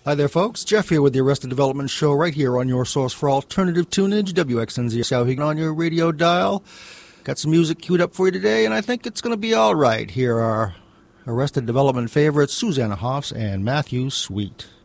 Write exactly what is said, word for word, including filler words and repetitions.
Hi there, folks. Jeff here with the Arrested Development Show right here on your source for alternative tunage, W X N Z Skowhegan on your radio dial. Got some music queued up for you today, and I think it's going to be all right. Here are Arrested Development favorites Susanna Hoffs and Matthew Sweet.